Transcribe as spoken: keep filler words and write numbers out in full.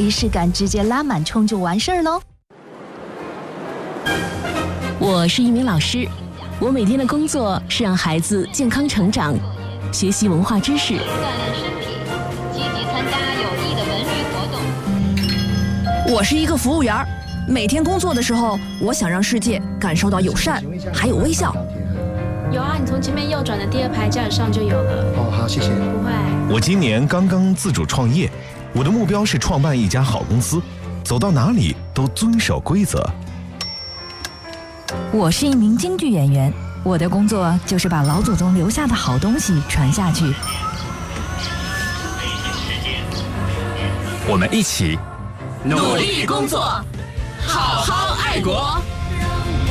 仪式感直接拉满冲就完事儿喽。 我是一名老师，我每天的工作是让孩子健康成长，学习文化知识， 锻炼身体，积极参加有益的文娱活动。 我是一个服务员，每天工作的时候，我想让世界感受到友善，还有微笑。 有啊，你从前面右转的第二排架子上就有了。 哦，好，谢谢。 不会。 我今年刚刚自主创业，我的目标是创办一家好公司，走到哪里都遵守规则。 我是一名京剧演员，我的工作就是把老祖宗留下的好东西传下去。 我们一起努力工作，好好爱国。